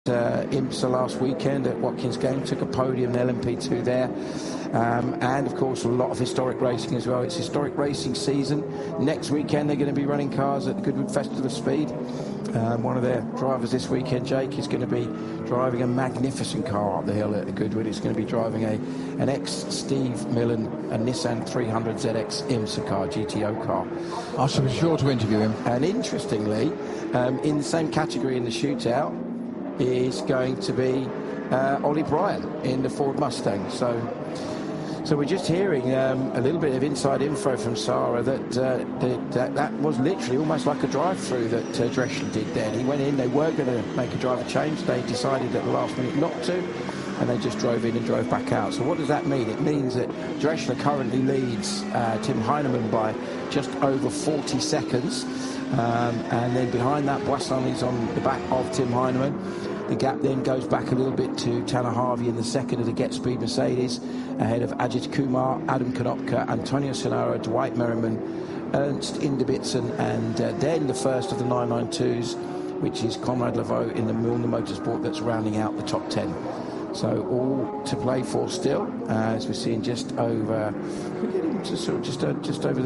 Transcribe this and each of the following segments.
IMSA last weekend at Watkins Glen, took a podium in LMP2 there, and of course a lot of historic racing as well. It's historic racing season. Next weekend they're going to be running cars at the Goodwood Festival of Speed. One of their drivers this weekend, Jake, is going to be driving a magnificent car up the hill at Goodwood. He's going to be driving an ex-Steve Millen, a Nissan 300 ZX IMSA car, GTO car. I shall be sure to interview him. And interestingly, in the same category in the shootout is going to be Ollie Bryan in the Ford Mustang. So we're just hearing a little bit of inside info from Sarah that was literally almost like a drive-through that Drechsler did then. He went in, they were going to make a driver change, they decided at the last minute not to, and they just drove in and drove back out. So what does that mean? It means that Drechsler currently leads Tim Heinemann by just over 40 seconds. And then behind that, Boisson is on the back of Tim Heinemann. The gap then goes back a little bit to Tanner Harvey in the second of the Get Speed Mercedes, ahead of Ajit Kumar, Adam Konopka, Antonio Sonaro, Dwight Merriman, Ernst Inderbitzen, and then the first of the 992s, which is Conrad Laveau in the Milner Motorsport, that's rounding out the top 10. So all to play for still, as we're seeing just over, we're getting to sort of just over the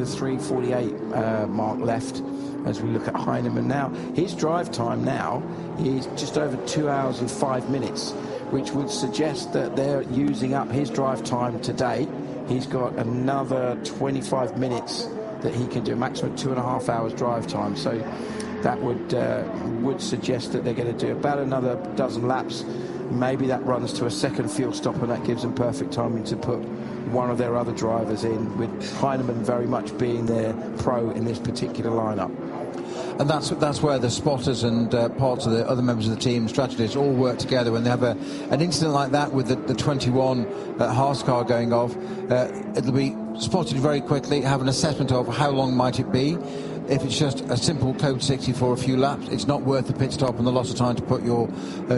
3:48 mark left. As we look at Heinemann now, his drive time now is just over 2 hours and 5 minutes, which would suggest that they're using up his drive time today. He's got another 25 minutes that he can do, a maximum of 2.5 hours drive time. So that would suggest that they're going to do about another dozen laps. Maybe that runs to a second fuel stop, and that gives them perfect timing to put one of their other drivers in, with Heinemann very much being their pro in this particular lineup. And that's where the spotters and parts of the other members of the team, strategists, all work together. When they have an incident like that with the 21 Haas car going off, it'll be spotted very quickly, have an assessment of how long might it be. If it's just a simple code 60 for a few laps, it's not worth the pit stop and the loss of time to put your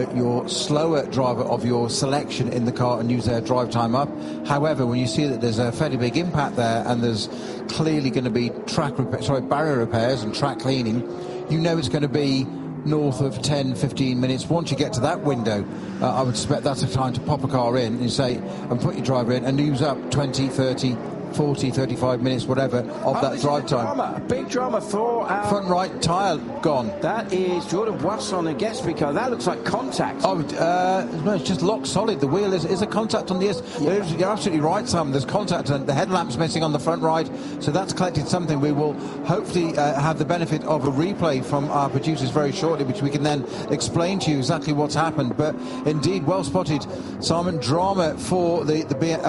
slower driver of your selection in the car and use their drive time up. However, when you see that there's a fairly big impact there and there's clearly going to be barrier repairs and track cleaning, you know it's going to be north of 10-15 minutes. Once you get to that window, I would expect that's a time to pop a car in and put your driver in and use up 20, 30, 40, 35 minutes, whatever, of that drive time. A big drama for our front right tyre gone. That is Jordan Boisson and Gatsby car. That looks like contact. No, it's just locked solid. The wheel is a contact on the S. Yeah. You're absolutely right, Sam. There's contact, and the headlamp's missing on the front right, so that's collected something. We will hopefully have the benefit of a replay from our producers very shortly, which we can then explain to you exactly what's happened. But indeed, well spotted, Simon. Drama for the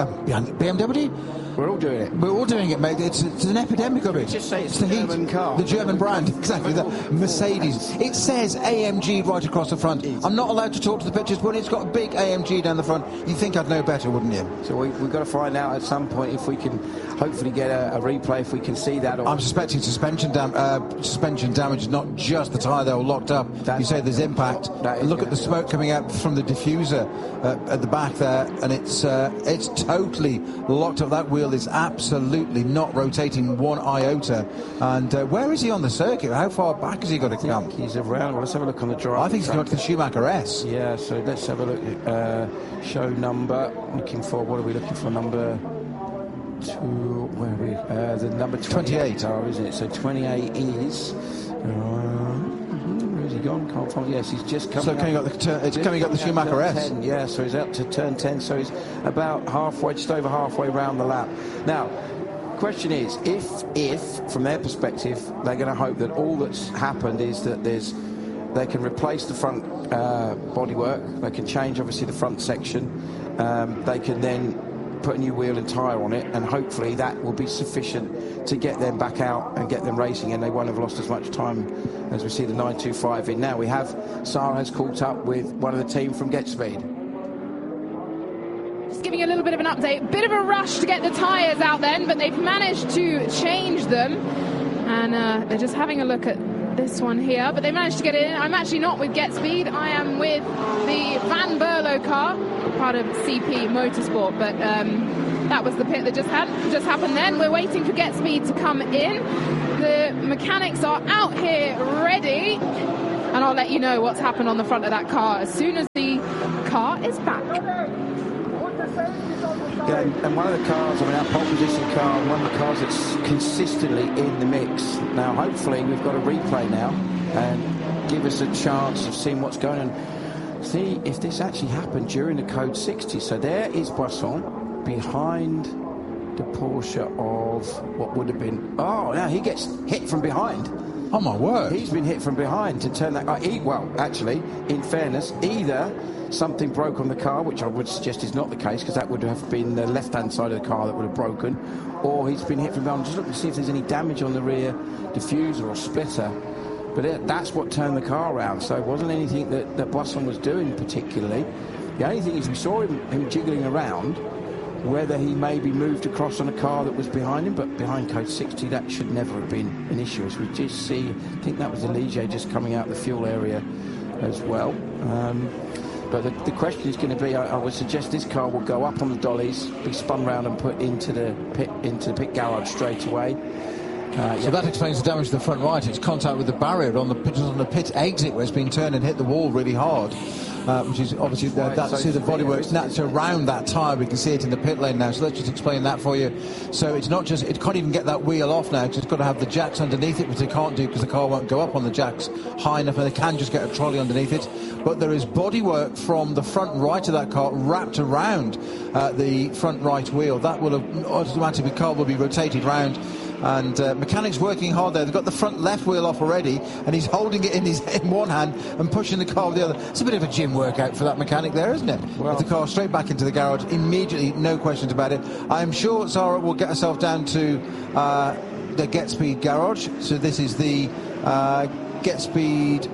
BMW. We're all doing it. We're all doing it, mate. It's an epidemic of it. Just say it's the German car. The German brand, exactly. The Mercedes. It says AMG right across the front. I'm not allowed to talk to the pictures, but it's got a big AMG down the front. You'd think I'd know better, wouldn't you? So we've got to find out at some point if we can hopefully get a replay, if we can see that. I'm suspecting suspension damage, not just the tyre. They're all locked up. You say there's impact. Look at the smoke coming out from the diffuser at the back there, and it's totally locked up. That wheel is absolutely not rotating one iota. And where is he on the circuit? How far back has he got to come? He's around. Well, let's have a look on the drive. I think he's got the Schumacher S. Yeah, so let's have a look at show number. What are we looking for? Number 2. Where are we? The number 28 are, isn't it? So 28 is. Where's he gone? Can't find. Yes, he's just coming. So coming up the Schumacher S. 10, yeah, so he's up to turn 10. So he's about halfway, just over halfway round the lap. Now, question is, if from their perspective, they're going to hope that all that's happened is that they can replace the front bodywork, they can change obviously the front section, they can then put a new wheel and tyre on it, and hopefully that will be sufficient to get them back out and get them racing, and they won't have lost as much time as we see the 925 in. Now we have Sarah has caught up with one of the team from Get Speed. Just giving a little bit of an update. Bit of a rush to get the tyres out then, but they've managed to change them, and they're just having a look at this one here, but they managed to get it in. I'm actually not with Get Speed. I am with the Van Berlo car, part of CP Motorsport, but that was the pit that just happened then. We're waiting for Get Speed to come in. The mechanics are out here ready. and I'll let you know what's happened on the front of that car as soon as the car is back. Yeah, and one of the cars, our pole position car, one of the cars that's consistently in the mix. Now, hopefully, we've got a replay now and give us a chance of seeing what's going on. See if this actually happened during the Code 60. So there is Boisson behind the Porsche of what would have been... Oh, now he gets hit from behind. Oh, my word. He's been hit from behind to turn that car. Well, actually, in fairness, either something broke on the car, which I would suggest is not the case, because that would have been the left-hand side of the car that would have broken, or he's been hit from behind. Just look to see if there's any damage on the rear diffuser or splitter. But that's what turned the car around. So it wasn't anything that Boisson was doing particularly. The only thing is we saw him jiggling around, whether he maybe moved across on a car that was behind him, but behind Code 60 that should never have been an issue. As we just see, I think that was the Ligier just coming out of the fuel area as well. But the question is going to be, I would suggest this car will go up on the dollies, be spun round and put into the pit garage straight away. So that explains the damage to the front right. It's contact with the barrier on the pit exit where it's been turned and hit the wall really hard. Which is obviously that's the bodywork's that's around that tyre. We can see it in the pit lane now. So let's just explain that for you. So it's not just, it can't even get that wheel off now. It's got to have the jacks underneath it, which they can't do because the car won't go up on the jacks high enough, and they can just get a trolley underneath it. But there is bodywork from the front right of that car wrapped around the front right wheel. That will have automatically, the car will be rotated round. And mechanics working hard there. They've got the front left wheel off already, and he's holding it in one hand and pushing the car with the other. It's a bit of a gym workout for that mechanic there, isn't it? Well, with the car straight back into the garage immediately, no questions about it. I'm sure Zara will get herself down to the Get Speed garage. So this is the Get Speed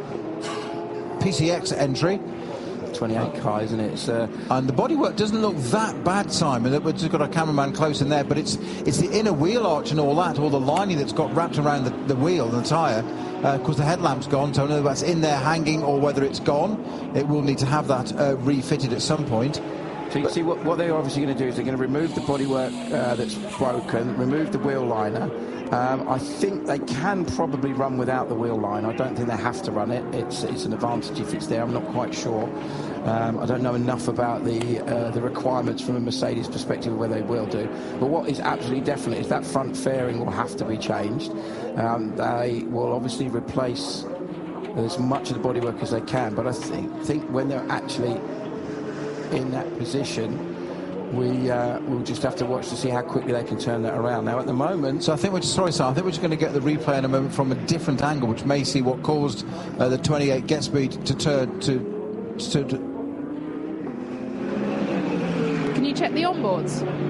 PCX entry. 28 car, isn't it? And the bodywork doesn't look that bad, Simon. We've just got our cameraman close in there, but it's the inner wheel arch and all that, all the lining that's got wrapped around the wheel and the tyre. Because the headlamp's gone, so I don't know if that's in there hanging or whether it's gone. It will need to have that refitted at some point. So you see what they're obviously going to do is they're going to remove the bodywork that's broken, remove the wheel liner. I think they can probably run without the wheel line. I don't think they have to run it. It's an advantage if it's there. I'm not quite sure. I don't know enough about the requirements from a Mercedes perspective of whether they will do. But what is absolutely definite is that front fairing will have to be changed. They will obviously replace as much of the bodywork as they can. But I think when they're actually in that position, we'll just have to watch to see how quickly they can turn that around. Now, at the moment... So I think we're just going to get the replay in a moment from a different angle, which may see what caused the 28 Get Speed to turn to... Can you check the onboards?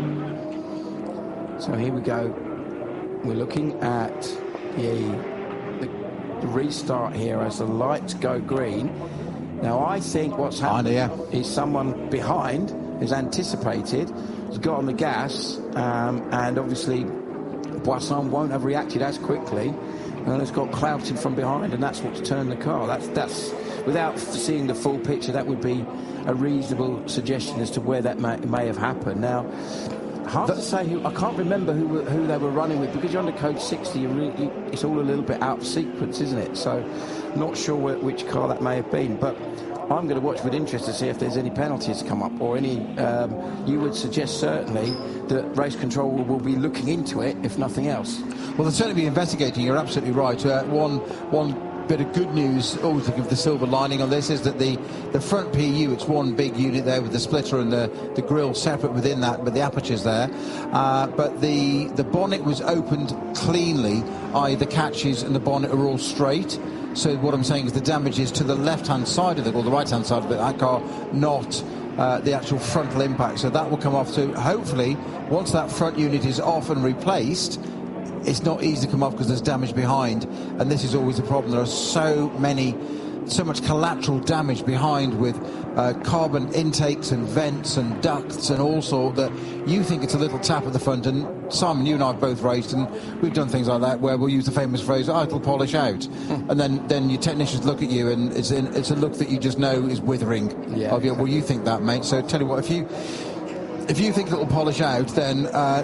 So here we go. We're looking at the restart here as the lights go green. Now, I think what's happened is someone behind has anticipated, has got on the gas, and obviously Boisson won't have reacted as quickly, and has got clouted from behind, and that's what's turned the car. That's without seeing the full picture, that would be a reasonable suggestion as to where that may have happened. Now, hard to say I can't remember who they were running with, because you're under Code 60. It's all a little bit out of sequence, isn't it? So, not sure which car that may have been, but I'm going to watch with interest to see if there's any penalties come up or any. You would suggest certainly that race control will be looking into it, if nothing else. Well, they'll certainly be investigating. You're absolutely right. One bit of good news, always to give the silver lining on this, is that the front PU, it's one big unit there with the splitter and the grille separate within that, but the aperture's there. But the bonnet was opened cleanly, i.e. the catches and the bonnet are all straight. So what I'm saying is the damage is to the left-hand side of it, or the right-hand side of it, that car, not the actual frontal impact. So that will come off too. Hopefully, once that front unit is off and replaced, it's not easy to come off because there's damage behind. And this is always the problem. There are so much collateral damage behind with carbon intakes and vents and ducts and all sorts that you think it's a little tap at the front. And Simon, you and I have both raced, and we've done things like that where we'll use the famous phrase, it'll polish out. And then your technicians look at you, and it's a look that you just know is withering. Well, you think that, mate. So tell you what, if you if you think it'll polish out, then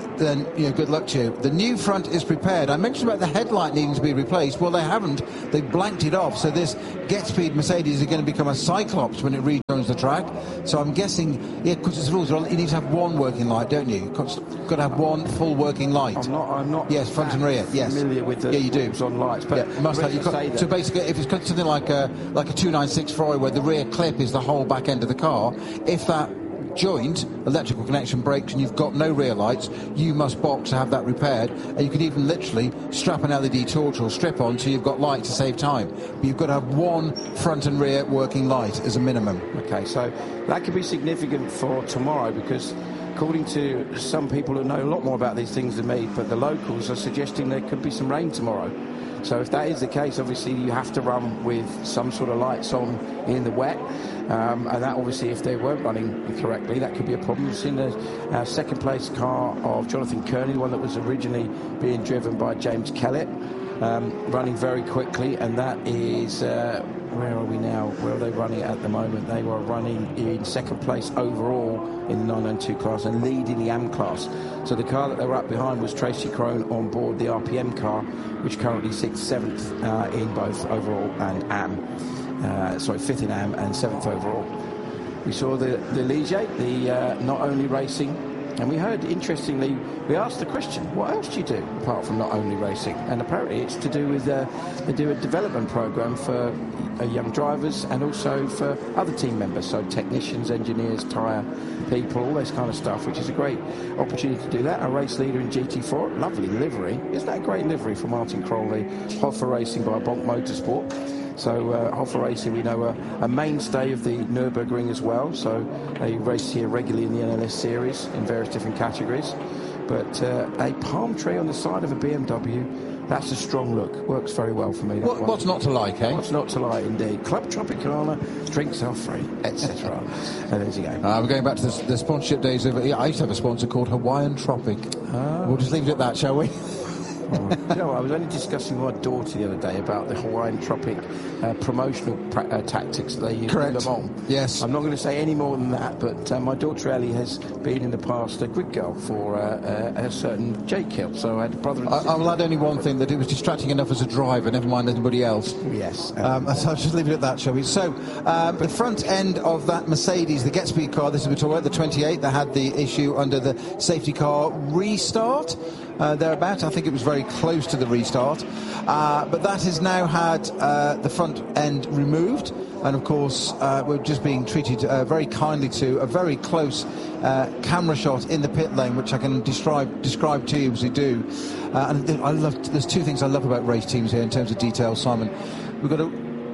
good luck to you. The new front is prepared. I mentioned about the headlight needing to be replaced. Well, they haven't. They blanked it off. So this GetSpeed Mercedes is going to become a Cyclops when it rejoins the track. So I'm guessing, because it's rules, you need to have one working light, don't you? You've got to have one full working light. I'm not. Yes, front and rear. Yes, familiar with the you do. rules on lights, but must have. So basically, if it's got something like a 296 Freud where the rear clip is the whole back end of the car, if that joint electrical connection breaks and you've got no rear lights, you must box to have that repaired, and you could even literally strap an LED torch or strip on so you've got light to save time, but you've got to have one front and rear working light as a minimum. Okay, so that could be significant for tomorrow, because according to some people who know a lot more about these things than me, but the locals are suggesting there could be some rain tomorrow. So if that is the case, obviously you have to run with some sort of lights on in the wet, and that obviously, if they weren't running correctly, that could be a problem. We've seen the second place car of Jonathan Kearney, the one that was originally being driven by James Kellett, running very quickly, and that is where are we now? Where are they running at the moment? They were running in second place overall in the 992 class and leading the AM class. So the car that they were up behind was Tracy Crone on board the RPM car, which currently sits 7th in both overall and AM. Fifth in AM and 7th overall. We saw the Ligier, the Not Only Racing, and we heard, interestingly, we asked the question, what else do you do apart from Not Only Racing? And apparently it's to do with, they do a development program for young drivers and also for other team members, so technicians, engineers, tyre people, all this kind of stuff, which is a great opportunity to do that. A race leader in GT4, lovely livery. Isn't that a great livery for Martin Crowley? Hoffa Racing by Bonk Motorsport. So Hoffa Racing, we know, a mainstay of the Nürburgring as well. So they race here regularly in the NLS series in various different categories. But a palm tree on the side of a BMW, that's a strong look. Works very well for me. What's not to like, eh? What's not to like, indeed. Club Tropicana, drinks are free, etc. And there you go. We're going back to the sponsorship days of... I used to have a sponsor called Hawaiian Tropic. We'll just leave it at that, shall we? You know, I was only discussing with my daughter the other day about the Hawaiian Tropic promotional tactics that they use in Le Mans. Yes. I'm not going to say any more than that, but my daughter Ellie has been in the past a grid girl for a certain Jake Hill. So I had a brother and sister. I will add only one thing, that it was distracting enough as a driver, never mind anybody else. Yes. So I'll just leave it at that, shall we? So the front end of that Mercedes, the GetSpeed car, this is what we're talking about, the 28, that had the issue under the safety car restart. Thereabout, I think it was very close to the restart, but that has now had the front end removed, and of course we're just being treated very kindly to a very close camera shot in the pit lane, which I can describe to you as we do. And there's two things I love about race teams here in terms of detail, Simon. We've got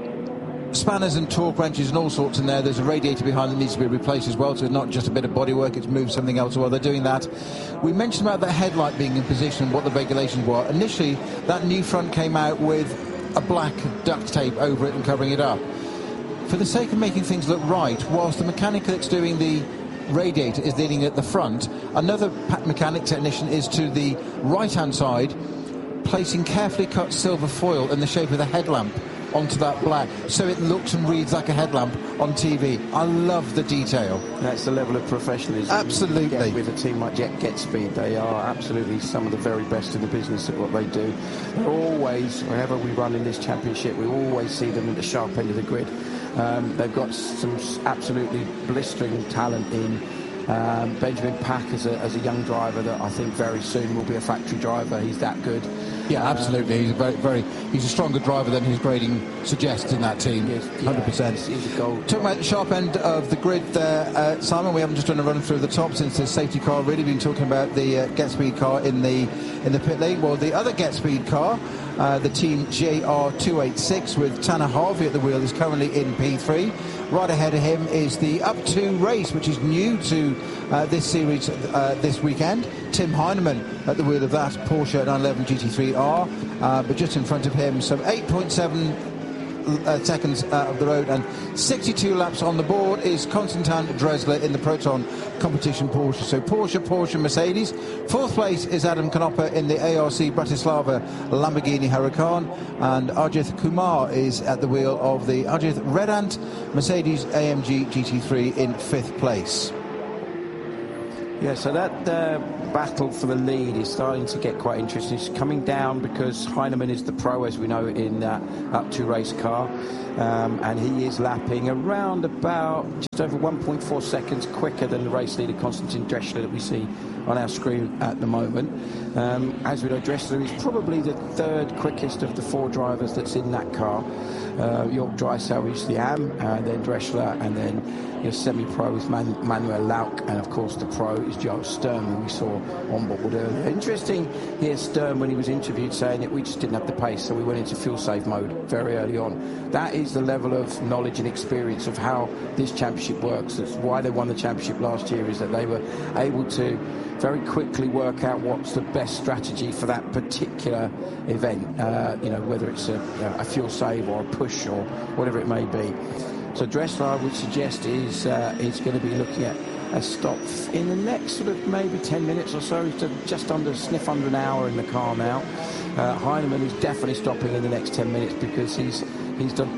spanners and torque wrenches and all sorts in there. There's a radiator behind that needs to be replaced as well, so it's not just a bit of bodywork, it's moved something else while they're doing that. We mentioned about the headlight being in position and what the regulations were. Initially, that new front came out with a black duct tape over it and covering it up. For the sake of making things look right, whilst the mechanic that's doing the radiator is leaning at the front, another mechanic technician is to the right-hand side, placing carefully cut silver foil in the shape of the headlamp onto that black, so it looks and reads like a headlamp on TV. I love the detail. That's the level of professionalism. Absolutely. With a team like GetSpeed, they are absolutely some of the very best in the business at what they do. They're always, whenever we run in this championship, we always see them at the sharp end of the grid. They've got some absolutely blistering talent in Benjamin Pack as a young driver that I think very soon will be a factory driver. He's that good. Yeah, absolutely. He's a stronger driver than his grading suggests in that team. 100%. He's a gold. Talking about the sharp end of the grid there, Simon, we haven't just done a run through the top since the safety car. Really been talking about the GetSpeed car in the pit lane. Well, the other GetSpeed car, the team JR286 with Tanner Harvey at the wheel, is currently in P3. Right ahead of him is the Up 2 race, which is new to this series this weekend. Tim Heinemann at the wheel of that Porsche 911 GT3R, but just in front of him, some 8.7 seconds of the road and 62 laps on the board is Konstantin Dresler in the Proton competition Porsche. So Porsche, Mercedes. Fourth place is Adam Knoppe in the ARC Bratislava Lamborghini Huracan, and Ajith Kumar is at the wheel of the Ajith Red Ant Mercedes AMG GT3 in fifth place. Yeah, so that battle for the lead is starting to get quite interesting. It's coming down because Heinemann is the pro, as we know, in up to race car. And he is lapping around about just over 1.4 seconds quicker than the race leader, Konstantin Drechsler, that we see on our screen at the moment. As we know, Drechsler is probably the third quickest of the 4 drivers that's in that car. Jörg Draisaitl is the AM, and then Drechsler, and then your semi-pro is Manuel Lauck, and of course the pro is Joe Sturm, who we saw on board earlier. Interesting here, Sturm, when he was interviewed, saying that we just didn't have the pace, so we went into fuel save mode very early on. That is the level of knowledge and experience of how this championship works. That's why they won the championship last year, is that they were able to very quickly work out what's the best strategy for that particular event, whether it's a fuel save or a push or whatever it may be. So Drechsler, I would suggest, is going to be looking at a stop in the next sort of maybe 10 minutes or so. He's just sniff under an hour in the car now. Heinemann is definitely stopping in the next 10 minutes because he's done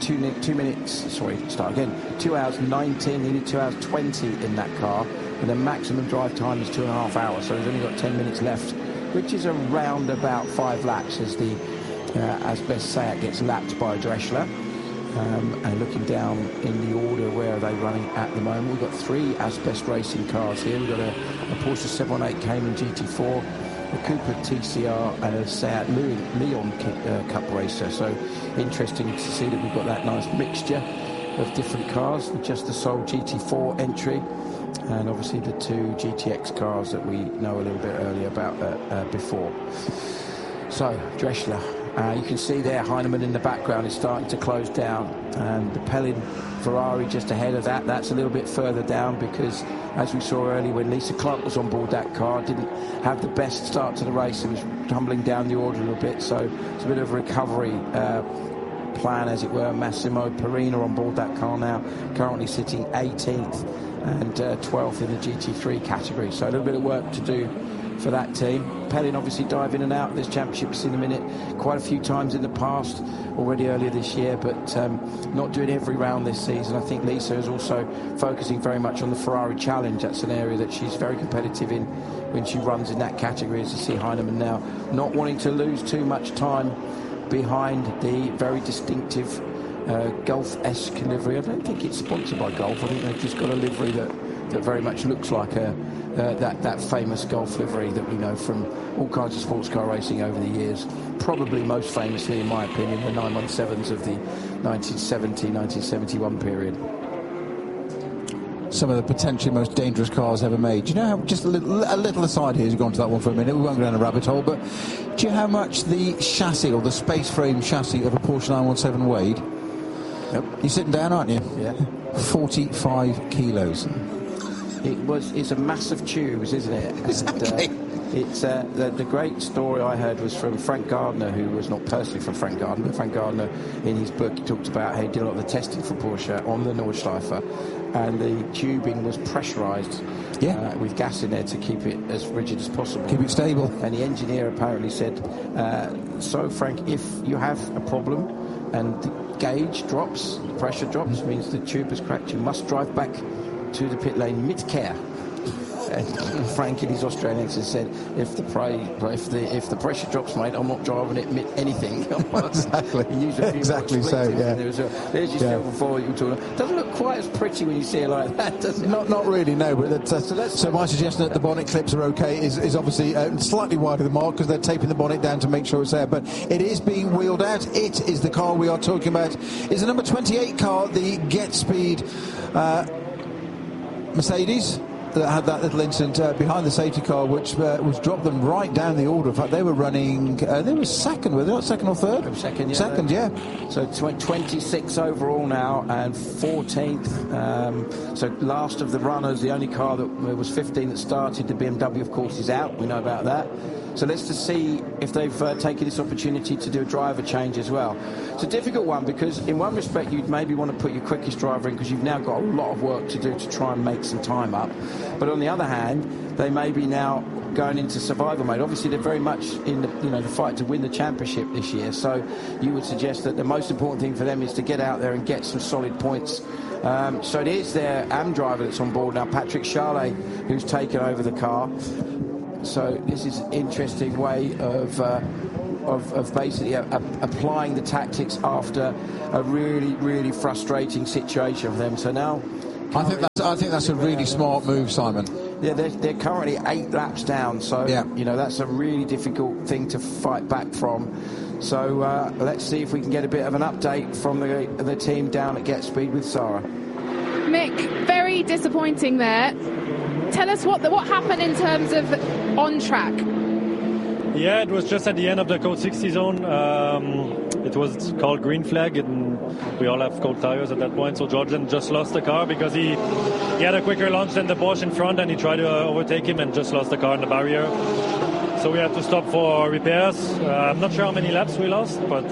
2 hours 19, nearly 2 hours 20 in that car, and the maximum drive time is 2.5 hours, so he's only got 10 minutes left, which is around about 5 laps as Asbest Seat gets lapped by Drechsler. And looking down in the order, where are they running at the moment? We've got 3 Asbest Racing cars here. We've got a Porsche 718 Cayman GT4, a Cooper TCR, and a Seat Leon Cup Racer. So interesting to see that we've got that nice mixture of different cars, with just the sole GT4 entry, and obviously the 2 GTX cars that we know a little bit earlier about before. So Drechsler, you can see there Heinemann in the background is starting to close down, and the Pelin Ferrari just ahead of that. That's a little bit further down because, as we saw earlier, when Lisa Clark was on board that car, didn't have the best start to the race and was tumbling down the order a little bit, so it's a bit of a recovery plan, as it were. Massimo Perina on board that car now, currently sitting 18th and 12th in the GT3 category, so a little bit of work to do for that team. Pelin obviously dive in and out of this championship, seen him in it quite a few times in the past, already earlier this year, but not doing every round this season. I think Lisa is also focusing very much on the Ferrari Challenge. That's an area that she's very competitive in when she runs in that category, as you see Heinemann now not wanting to lose too much time behind the very distinctive Golf-esque livery. I don't think it's sponsored by Golf. I think they've just got a livery that very much looks like that famous Golf livery that we know from all kinds of sports car racing over the years. Probably most famously, in my opinion, the 917s of the 1970-1971 period. Some of the potentially most dangerous cars ever made. Do you know how, just a little aside here, as we've gone to that one for a minute, we won't go down a rabbit hole, but do you know how much the chassis, or the space frame chassis of a Porsche 917 weighed? Yep. You're sitting down, aren't you? Yeah. 45 kilos. It's a massive tubes, isn't it? Exactly. It's the great story I heard was from Frank Gardner, who was not personally from Frank Gardner, but Frank Gardner, in his book, he talked about how he did a lot of the testing for Porsche on the Nordschleife, and the tubing was pressurised with gas in there to keep it as rigid as possible. Keep it stable. And the engineer apparently said, so Frank, if you have a problem and the gauge drops, the pressure drops, means the tube has cracked, you must drive back to the pit lane mid-care. And Frank, in his Australian accent, said, if the pressure drops, mate, I'm not driving it anything. Exactly. He used a few exactly so, yeah. There's your silver foil you were talking about. Doesn't look quite as pretty when you see it like that, does it? Not really, no. But so my suggestion that the bonnet clips are okay is obviously slightly wider than mark, because they're taping the bonnet down to make sure it's there. But it is being wheeled out. It is the car we are talking about. It's the number 28 car, the Get Speed Mercedes, that had that little incident behind the safety car, which dropped them right down the order. In fact, they were running, they were second, were they not second or third? Second, yeah. Second, yeah. So 26 overall now, and 14th. So last of the runners, the only car that was 15 that started, the BMW, of course, is out. We know about that. So let's just see if they've taken this opportunity to do a driver change as well. It's a difficult one because in one respect you'd maybe want to put your quickest driver in because you've now got a lot of work to do to try and make some time up. But on the other hand, they may be now going into survival mode. Obviously, they're very much in the fight to win the championship this year. So you would suggest that the most important thing for them is to get out there and get some solid points. So it is their AM driver that's on board now, Patrick Charlet, who's taken over the car. So this is an interesting way of basically applying the tactics after a really, really frustrating situation for them. So now, I think that's a really smart move, Simon. Yeah, they're currently 8 laps down, so that's a really difficult thing to fight back from. So let's see if we can get a bit of an update from the team down at Get Speed with Sarah. Mick, very disappointing there. Tell us what happened in terms of on track. Yeah, it was just at the end of the Code 60 zone. It was called green flag, and we all have cold tires at that point. So Jordan just lost the car because he had a quicker launch than the Porsche in front, and he tried to overtake him and just lost the car in the barrier. So we had to stop for repairs. I'm not sure how many laps we lost, but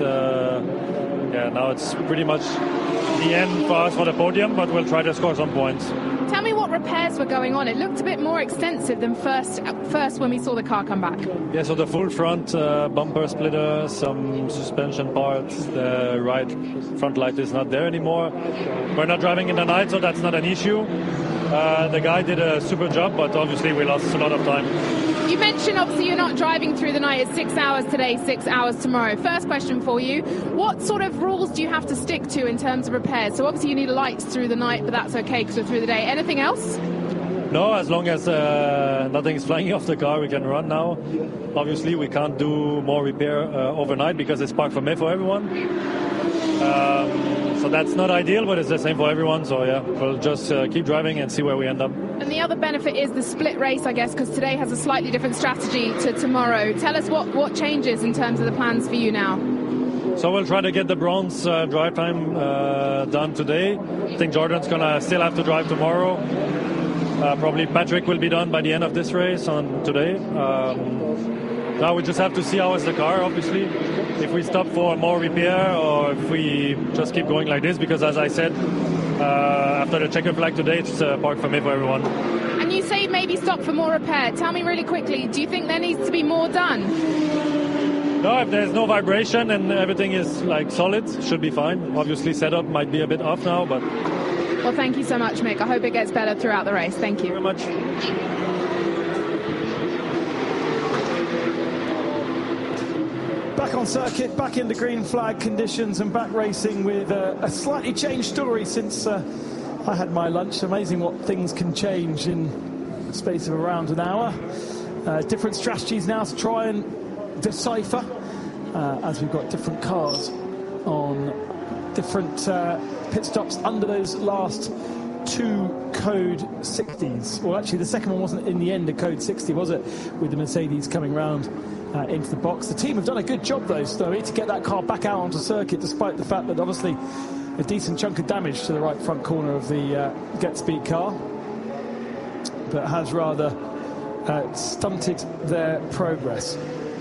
now it's pretty much the end for us for the podium, but we'll try to score some points. Tell me what repairs were going on. It looked a bit more extensive than first when we saw the car come back. Yeah, so the full front bumper splitter, some suspension parts, the right front light is not there anymore. We're not driving in the night, so that's not an issue. The guy did a super job, but obviously we lost a lot of time. You mentioned obviously you're not driving through the night. It's 6 hours today, 6 hours tomorrow. First question for you, what sort of rules do you have to stick to in terms of repairs? So obviously you need lights through the night, but that's okay because we're through the day. Anything else? No, as long as nothing is flying off the car, we can run now. Obviously we can't do more repair overnight because it's Parc Fermé for everyone. So that's not ideal, but it's the same for everyone. So yeah, we'll just keep driving and see where we end up. And the other benefit is the split race, I guess, because today has a slightly different strategy to tomorrow. Tell us what changes in terms of the plans for you now. So we'll try to get the bronze drive time done today. I think Jordan's gonna still have to drive tomorrow. Probably Patrick will be done by the end of this race on today. Now we just have to see how is the car, obviously. If we stop for more repair or if we just keep going like this, because as I said, after the checker flag today, it's Parc Fermé for everyone. And you say maybe stop for more repair. Tell me really quickly, do you think there needs to be more done? No, if there's no vibration and everything is like solid, should be fine. Obviously setup might be a bit off now, but... Well, thank you so much, Mick. I hope it gets better throughout the race. Thank you. Very much. Back on circuit, back in the green flag conditions and back racing with a slightly changed story since I had my lunch. Amazing what things can change in the space of around an hour. Different strategies now to try and decipher as we've got different cars on different pit stops under those last 2 Code 60s. Well, actually, the second one wasn't in the end a Code 60, was it? With the Mercedes coming round into the box. The team have done a good job, though, Stowe, to get that car back out onto circuit, despite the fact that obviously a decent chunk of damage to the right front corner of the Get Speed car, but has rather stunted their progress.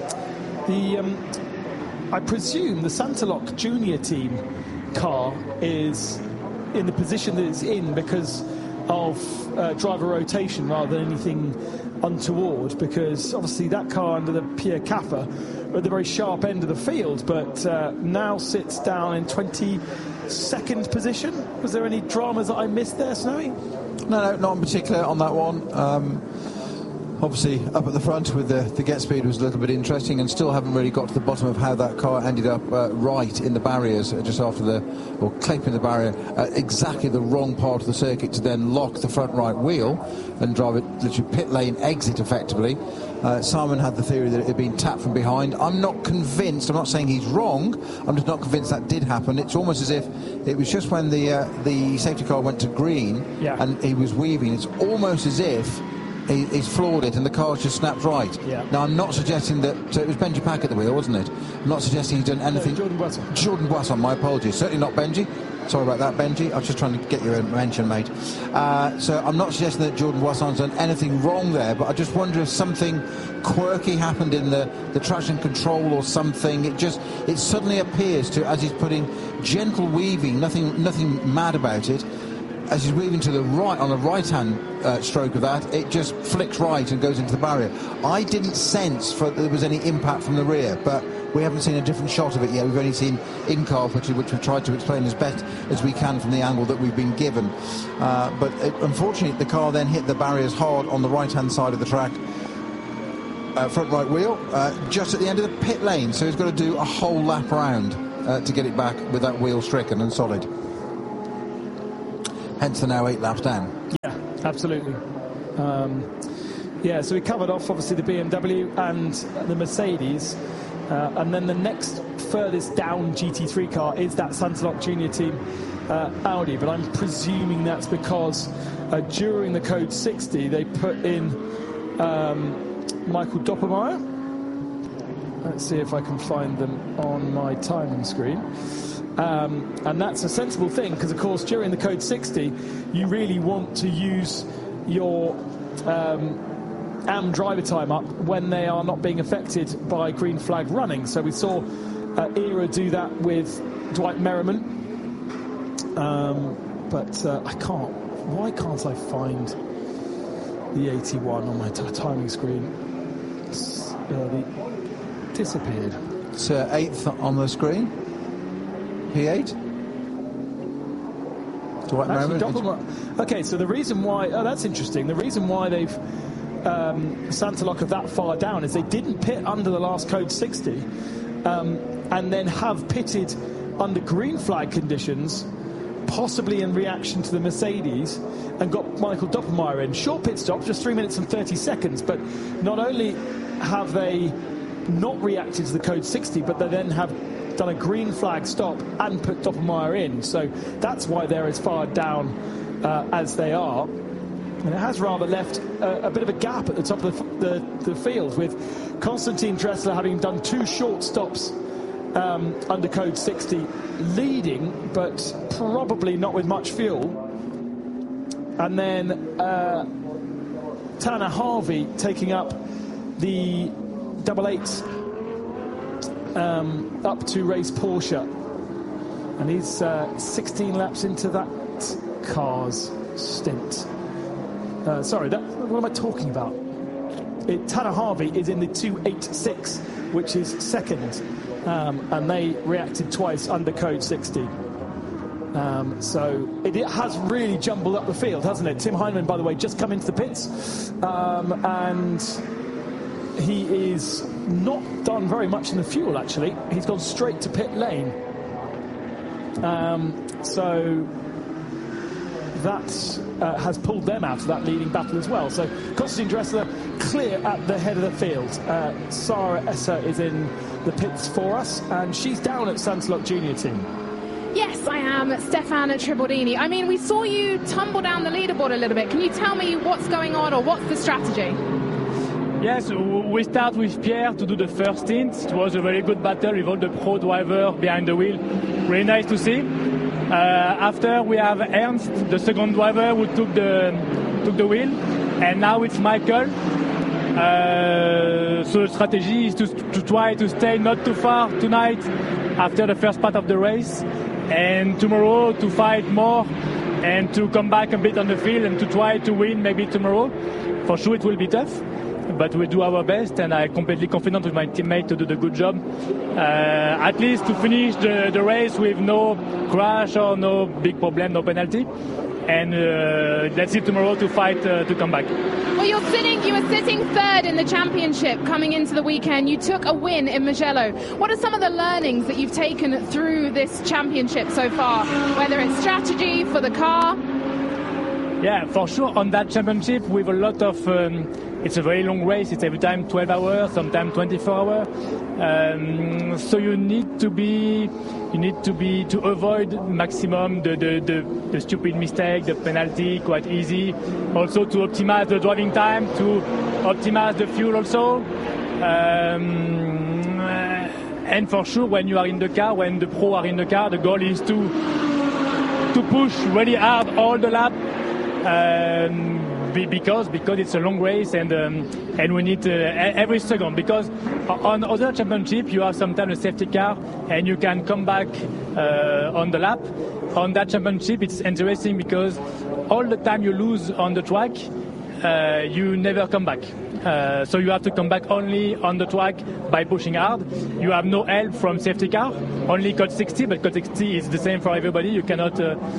I presume the Santaloc Junior team car is in the position that it's in because of driver rotation rather than anything untoward, because obviously that car under the Pierre Caffa at the very sharp end of the field, but now sits down in 22nd position. Was there any dramas that I missed there, Snowy? No, not in particular on that one. Obviously, up at the front with the Get Speed was a little bit interesting, and still haven't really got to the bottom of how that car ended up right in the barriers just after or clipping the barrier at exactly the wrong part of the circuit to then lock the front right wheel and drive it literally pit lane exit effectively. Simon had the theory that it had been tapped from behind. I'm not convinced. I'm not saying he's wrong. I'm just not convinced that did happen. It's almost as if it was just when the safety car went to green and he was weaving. It's almost as if he's floored it and the car just snapped right. Now, I'm not suggesting that... So it was Benji Pack at the wheel, wasn't it? I'm not suggesting he's done anything... Jordan Boisson. Jordan Boisson, my apologies. Certainly not Benji. Sorry about that, Benji. I was just trying to get your mention, mate. So I'm not suggesting that Jordan Boisson's done anything wrong there, but I just wonder if something quirky happened in the traction control or something. It suddenly appears to, as he's putting gentle weaving, nothing mad about it, as he's weaving to the right on the right-hand stroke of that, it just flicks right and goes into the barrier. I didn't sense there was any impact from the rear, but we haven't seen a different shot of it yet. We've only seen in-car footage, which we've tried to explain as best as we can from the angle that we've been given. But unfortunately, the car then hit the barriers hard on the right-hand side of the track. Front right wheel, just at the end of the pit lane, so he's got to do a whole lap round to get it back with that wheel stricken and solid. Hence they're now 8 laps down. Yeah, absolutely. So we covered off obviously the BMW and the Mercedes, and then the next furthest down GT3 car is that Santilok Junior Team Audi, but I'm presuming that's because during the Code 60 they put in Michael Doppelmayr. Let's see if I can find them on my timing screen. And that's a sensible thing, because of course during the Code 60 you really want to use your AM driver time up when they are not being affected by green flag running. So we saw ERA do that with Dwight Merriman, but why can't I find the 81 on my timing screen? It's disappeared. It's 8th on the screen. P8. Okay, so the reason why... Oh, that's interesting. The reason why they've Santilok are that far down is they didn't pit under the last Code 60 and then have pitted under green flag conditions, possibly in reaction to the Mercedes, and got Michael Doppelmayr in. Short pit stop, just 3 minutes and 30 seconds, but not only have they not reacted to the Code 60, but they then have done a green flag stop and put Doppelmayr in. So that's why they're as far down as they are. And it has rather left a bit of a gap at the top of the field, with Konstantin Dressler having done 2 short stops under Code 60, leading, but probably not with much fuel. And then Tanner Harvey taking up the 888 up to race Porsche, and he's 16 laps into that car's stint. What am I talking about? Tanner Harvey is in the 286, which is second, and they reacted twice under Code 60. So it has really jumbled up the field, hasn't it? Tim Heinemann, by the way, just come into the pits, and he is not done very much in the fuel, actually. He's gone straight to pit lane. So that has pulled them out of that leading battle as well. So Konstantin Dressler clear at the head of the field. Sarah Esser is in the pits for us, and she's down at Santilok Junior Team. Yes, I am, Stefan Tribordini. I mean, we saw you tumble down the leaderboard a little bit. Can you tell me what's going on, or what's the strategy? Yes, we start with Pierre to do the first stint. It was a very good battle with all the pro driver behind the wheel. Really nice to see. After we have Ernst, the second driver, who took the wheel, and now it's Michael. So the strategy is to try to stay not too far tonight after the first part of the race, and tomorrow to fight more and to come back a bit on the field and to try to win maybe tomorrow. For sure it will be tough, but we'll do our best, and I'm completely confident with my teammate to do the good job. At least to finish the race with no crash or no big problem, no penalty. And let's see tomorrow to fight to come back. Well, you were sitting third in the championship coming into the weekend. You took a win in Mugello. What are some of the learnings that you've taken through this championship so far, whether it's strategy for the car? Yeah, for sure. On that championship, with a lot of, it's a very long race. It's every time 12 hours, sometimes 24 hours. So you need to avoid maximum the stupid mistake, the penalty, quite easy. Also to optimize the driving time, to optimize the fuel also. And for sure, when you are in the car, when the pro are in the car, the goal is to to push really hard all the lap. Because it's a long race and we need every second, because on other championship you have sometimes a safety car and you can come back on the lap. On that championship it's interesting because all the time you lose on the track you never come back. So you have to come back only on the track by pushing hard. You have no help from safety car, only code 60, but code 60 is the same for everybody. You cannot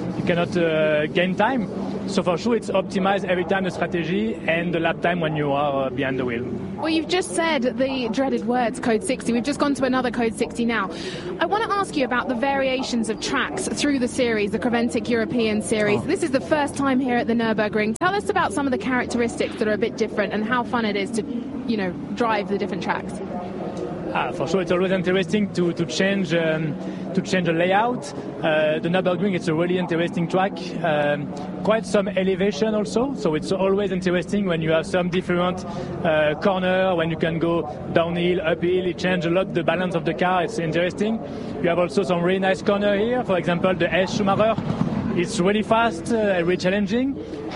gain time. So for sure it's optimized every time the strategy and the lap time when you are behind the wheel. Well, you've just said the dreaded words, code 60. We've just gone to another code 60 now. I want to ask you about the variations of tracks through the series, the Creventic European Series. This is the first time here at the Nürburgring. Tell us about some of the characteristics that are a bit different and how fun it is to, drive the different tracks. For sure, it's always interesting to change the layout. The Nürburgring, it's a really interesting track. Quite some elevation also, so it's always interesting when you have some different corner, when you can go downhill, uphill. It changes a lot the balance of the car. It's interesting. You have also some really nice corner here. For example, the S Schumacher. It's really fast, really challenging.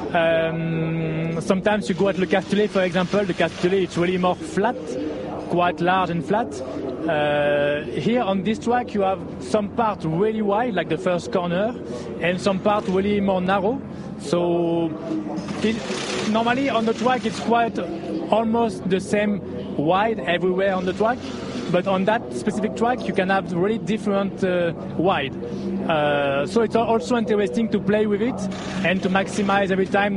Sometimes you go at Le Castellet, for example. The Castellet, it's really more flat, quite large and flat. Here on this track you have some part really wide, like the first corner, and some part really more narrow. So normally on the track it's quite almost the same wide everywhere on the track, but on that specific track you can have really different wide. So it's also interesting to play with it and to maximize every time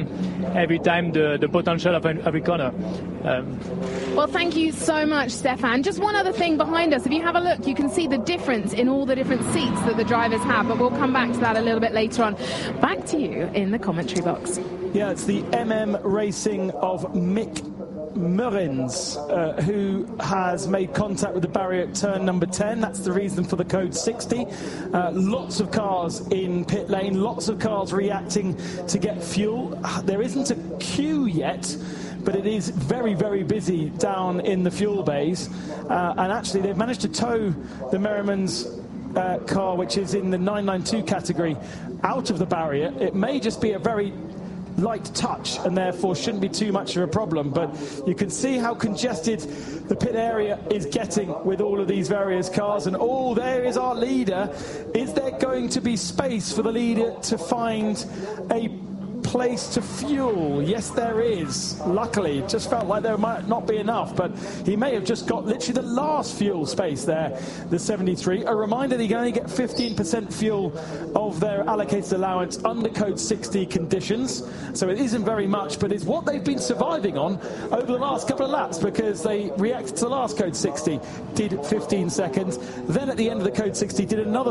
the potential of every corner. Well, thank you so much, Stefan. Just one other thing behind us. If you have a look, you can see the difference in all the different seats that the drivers have, but we'll come back to that a little bit later on. Back to you in the commentary box. Yeah, it's the MM Racing of Mick Murrins, who has made contact with the barrier at turn number 10. That's the reason for the code 60. Lots of cars in pit lane, lots of cars reacting to get fuel. There isn't a queue yet, but it is very, very busy down in the fuel bays. And actually, they've managed to tow the Merriman's car, which is in the 992 category, out of the barrier. It may just be a very light touch and therefore shouldn't be too much of a problem, but you can see how congested the pit area is getting with all of these various cars. And there is our leader. Is there going to be space for the leader to find a place to fuel? Yes, there is. Luckily, it just felt like there might not be enough, but he may have just got literally the last fuel space there, the 73. A reminder that you can only get 15% fuel of their allocated allowance under code 60 conditions, so it isn't very much, but it's what they've been surviving on over the last couple of laps, because they reacted to the last code 60, did 15 seconds, then at the end of the code 60 did another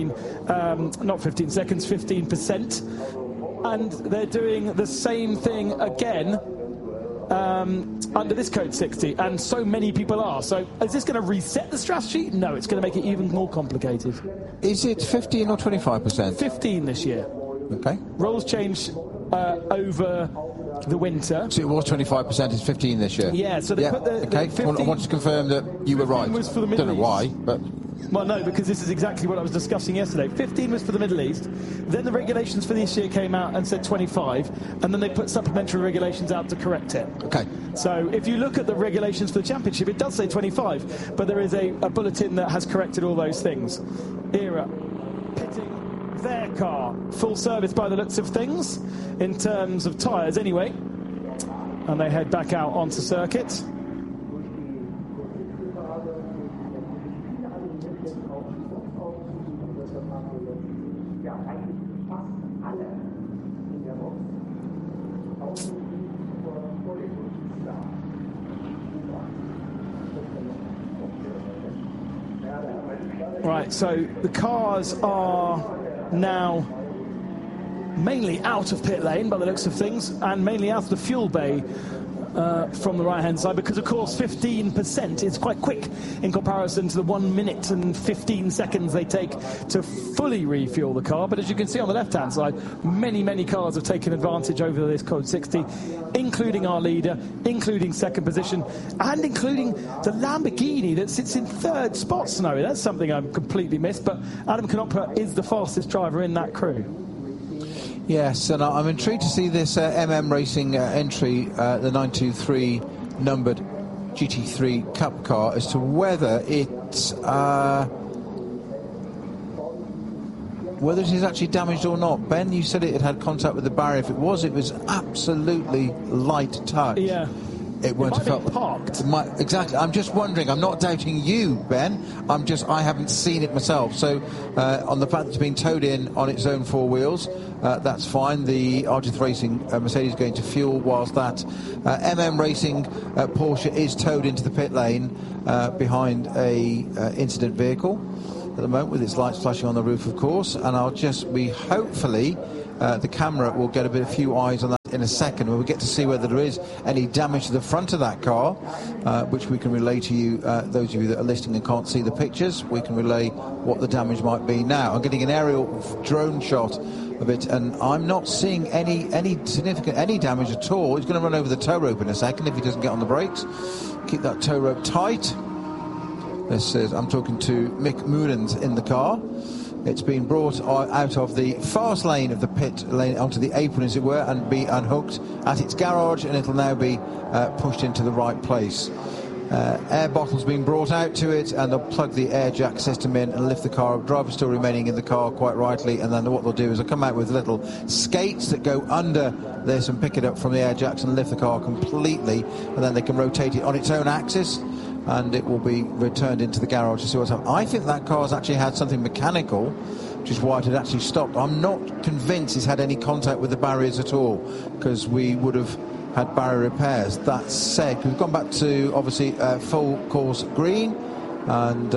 15%, and they're doing the same thing again under this code 60, and so many people are. So is this going to reset the strategy? No, it's going to make it even more complicated. Is it 15 or 25%? 15 this year. Okay. Rules changed over the winter. So it was 25%, it's 15 this year? Yeah, so they put the okay. 15, I wanted to confirm that you were right. Was for the Middle Don't know why, but... Well, no, because this is exactly what I was discussing yesterday. 15 was for the Middle East. Then the regulations for this year came out and said 25, and then they put supplementary regulations out to correct it. Okay. So if you look at the regulations for the championship, it does say 25, but there is a bulletin that has corrected all those things. ERA pitting their car, full service by the looks of things, in terms of tyres anyway. And they head back out onto circuit. Right, so the cars are now mainly out of pit lane by the looks of things, and mainly out of the fuel bay from the right-hand side, because, of course, 15% is quite quick in comparison to the 1 minute and 15 seconds they take to fully refuel the car. But as you can see on the left-hand side, many cars have taken advantage over this Code 60, including our leader, including second position, and including the Lamborghini that sits in third spot, Snowy. That's something I've completely missed, but Adam Knopper is the fastest driver in that crew. Yes, and I'm intrigued to see this Racing entry, the 923 numbered GT3 Cup car, as to whether it is actually damaged or not. Ben, you said it had contact with the barrier. If it was absolutely light touch. Yeah. It won't have felt parked. Exactly. I'm just wondering. I'm not doubting you, Ben. I haven't seen it myself. So on the fact that it's been towed in on its own four wheels, that's fine. The Argent Racing Mercedes is going to fuel, whilst that Racing Porsche is towed into the pit lane behind a incident vehicle at the moment, with its lights flashing on the roof, of course. And hopefully the camera will get a few eyes on that in a second, when we get to see whether there is any damage to the front of that car, which we can relay to you, those of you that are listening and can't see the pictures. We can relay what the damage might be now. I'm getting an aerial drone shot of it, and I'm not seeing any significant damage at all. He's going to run over the tow rope in a second if he doesn't get on the brakes. Keep that tow rope tight. This is, I'm talking to Mick Moorens in the car. It's been brought out of the fast lane of the pit lane onto the apron, as it were, and be unhooked at its garage, and it'll now be pushed into the right place. Air bottles being brought out to it, and they'll plug the air jack system in and lift the car up. Driver still remaining in the car, quite rightly, and then what they'll do is they'll come out with little skates that go under this and pick it up from the air jacks and lift the car completely, and then they can rotate it on its own axis, and it will be returned into the garage to see what's happening. I think that car's actually had something mechanical, which is why it had actually stopped. I'm not convinced it's had any contact with the barriers at all, because we would have had barrier repairs. That said, we've gone back to, obviously, full course green, and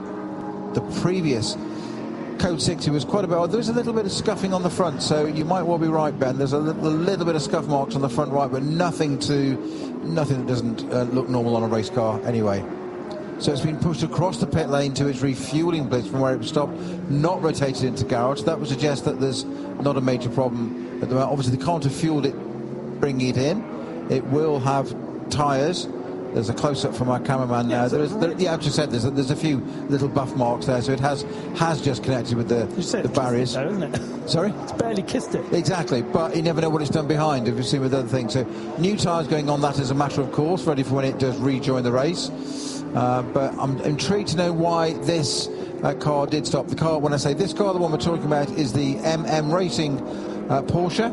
the previous Code 60 was quite a bit. There was a little bit of scuffing on the front, so you might well be right, Ben. There's a little bit of scuff marks on the front right, but nothing that doesn't look normal on a race car anyway. So it's been pushed across the pit lane to its refueling place from where it was stopped, not rotated into garage. That would suggest that there's not a major problem at the moment. Obviously, they can't have fueled it, bringing it in. It will have tyres. There's a close-up from our cameraman now. I've just said there's a few little buff marks there, so it has just connected with the barriers. There, isn't it? Sorry? It's barely kissed it. Exactly, but you never know what it's done behind, if you've seen with other things. So new tyres going on that as a matter of course, ready for when it does rejoin the race. But I'm intrigued to know why this car did stop. The car, when I say this car, the one we're talking about is the Racing Porsche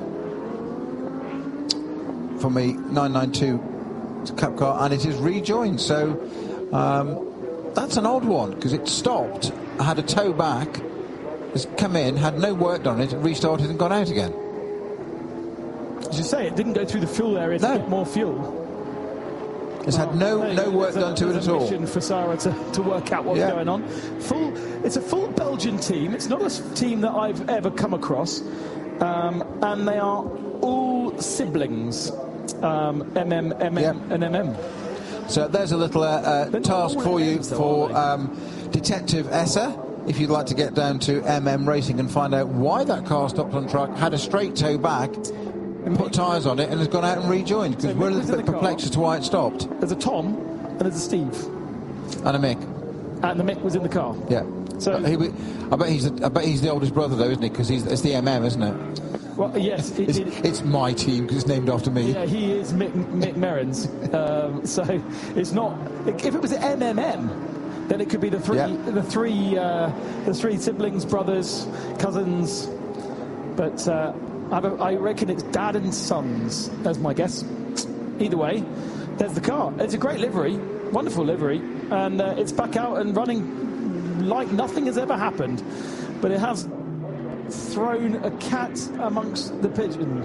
from a 992 Cup car, and it is rejoined. So that's an odd one, because it stopped, had a tow back, has come in, had no work done on it, restarted and gone out again. As you say, it didn't go through the fuel area to get more fuel. It's had no work done to it at all. There's a mission for Sarah to work out what's going on. It's a full Belgian team. It's not a team that I've ever come across, and they are all siblings. And MM. So there's a little task for you for Detective Esser, if you'd like to get down to Racing and find out why that car stopped on track, had a straight tow back, put tyres on it, and has gone out and rejoined, because we're a little bit perplexed as to why it stopped. There's a Tom and there's a Steve. And a Mick. And the Mick was in the car. Yeah. So I bet he's the oldest brother, though, isn't he? Because it's the isn't it? Well, yes. It's my team, because it's named after me. Yeah, he is Mick Moorens. So it's not... If it was MMM, then it could be the three siblings, brothers, cousins. But I reckon it's dad and sons, as my guess. Either way, there's the car. It's a great livery, wonderful livery, and it's back out and running like nothing has ever happened. But it has thrown a cat amongst the pigeon.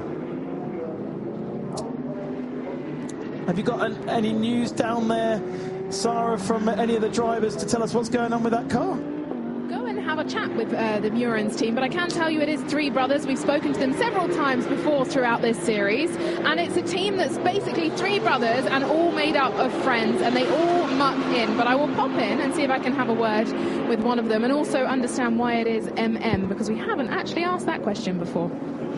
Have you got any news down there, Sarah, from any of the drivers to tell us what's going on with that car? Go and have a chat with the Murans team, but I can tell you it is three brothers. We've spoken to them several times before throughout this series, and it's a team that's basically three brothers and all made up of friends, and they all muck in. But I will pop in and see if I can have a word with one of them and also understand why it is MM, because we haven't actually asked that question before.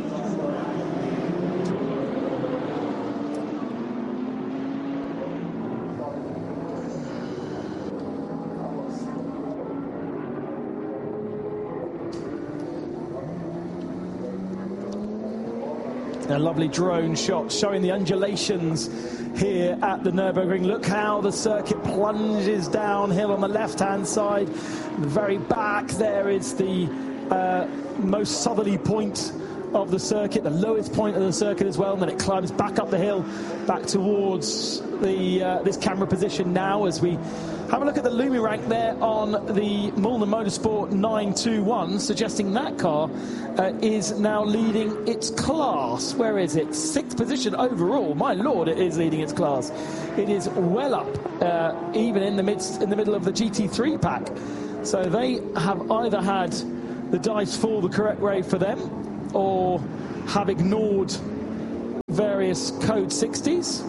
A lovely drone shot showing the undulations here at the Nürburgring. Look how the circuit plunges downhill on the left-hand side. The very back there is the most southerly point of the circuit, the lowest point of the circuit as well, and then it climbs back up the hill, back towards the this camera position now as we have a look at the Lumi rank there on the Mühlner Motorsport 921, suggesting that car is now leading its class. Where is it? 6th position overall. My lord, it is leading its class. It is well up, even in the middle of the GT3 pack. So they have either had the dice fall the correct way for them, or have ignored various code 60s.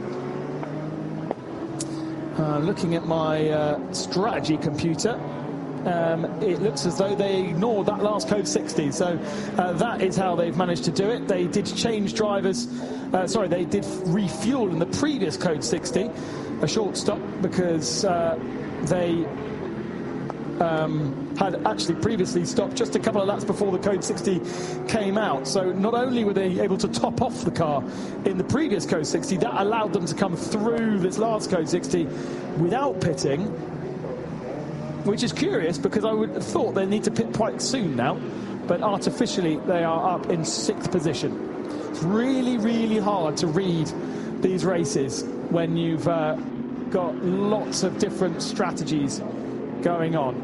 Looking at my strategy computer, it looks as though they ignored that last code 60. So that is how they've managed to do it. They did change drivers. They did refuel in the previous code 60, a short stop, because they had actually previously stopped just a couple of laps before the code 60 came out. So not only were they able to top off the car in the previous code 60, that allowed them to come through this last code 60 without pitting, which is curious because I would have thought they need to pit quite soon now, but artificially they are up in 6th position. It's really, really hard to read these races when you've got lots of different strategies going on.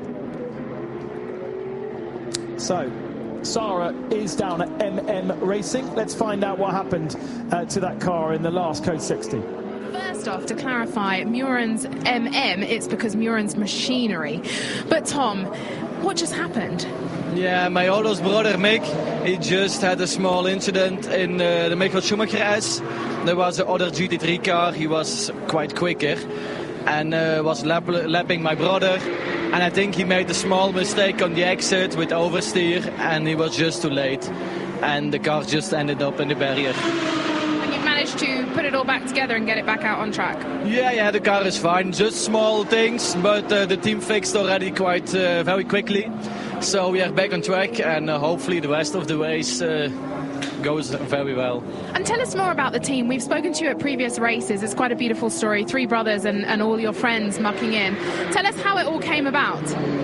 So Sara is down at MM Racing. Let's find out what happened to that car in the last code 60. First off, to clarify, Murans MM, it's because Murans machinery. But Tom, what just happened? Yeah, my oldest brother Mick, he just had a small incident in the Michael Schumacher S. There was another GT3 car, he was quite quicker and was lapping my brother, and I think he made a small mistake on the exit with oversteer, and he was just too late, and the car just ended up in the barrier. And you managed to put it all back together and get it back out on track? Yeah, the car is fine, just small things, but the team fixed already quite very quickly, so we are back on track, and hopefully the rest of the race goes very well. And tell us more about the team. We've spoken to you at previous races. It's quite a beautiful story. 3 brothers and all your friends mucking in. Tell us how it all came about.